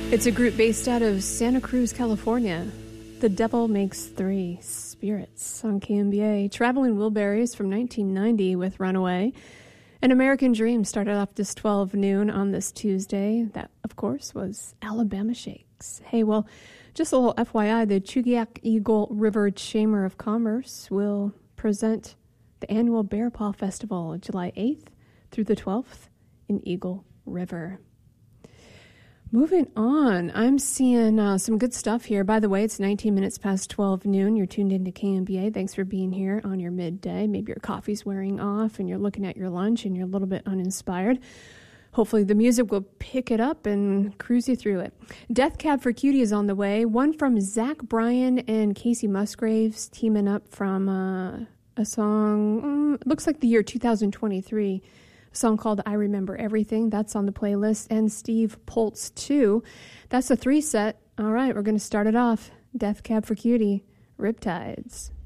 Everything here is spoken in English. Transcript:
It's a group based out of Santa Cruz, California. The Devil Makes Three Spirits on KMBA. Traveling Wilburys from 1990 with Runaway. An American Dream started off this 12 noon on this Tuesday. That, of course, was Alabama Shakes. Hey, well, just a little FYI, the Chugiak Eagle River Chamber of Commerce will present the annual Bear Paw Festival July 8th through the 12th in Eagle River. Moving on, I'm seeing some good stuff here. By the way, it's 19 minutes past 12 noon. You're tuned into KMBA. Thanks for being here on your midday. Maybe your coffee's wearing off and you're looking at your lunch and you're a little bit uninspired. Hopefully the music will pick it up and cruise you through it. Death Cab for Cutie is on the way. One from Zach Bryan and Casey Musgraves teaming up from a song, looks like the year 2023. A song called I Remember Everything. That's on the playlist. And Steve Poltz, too. That's a 3-set. All right, we're going to start it off. Death Cab for Cutie, Riptides.